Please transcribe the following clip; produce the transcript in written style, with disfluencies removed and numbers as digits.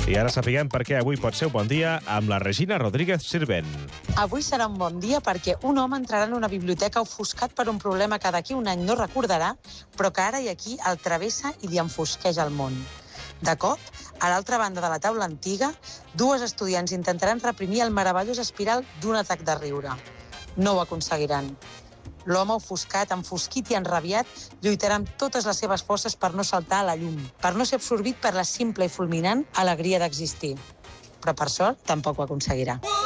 I ara sapiguem per què avui pot ser un bon dia amb la Regina Rodríguez Sirvent. Avui serà un bon dia perquè un home entrarà en una biblioteca ofuscat per un problema que d'aquí un any no recordarà, però que ara i aquí el travessa i li enfosqueix el món. De cop, a l'altra banda de la taula antiga, dues estudiants intentaran reprimir el meravellós espiral d'un atac de riure. No ho aconseguiran. L'home ofuscat, enfosquit i enrabiat, lluitarà amb totes les seves forces per no saltar a la llum, per no ser absorbit per la simple i fulminant alegria d'existir. Però per sort tampoc ho aconseguirà.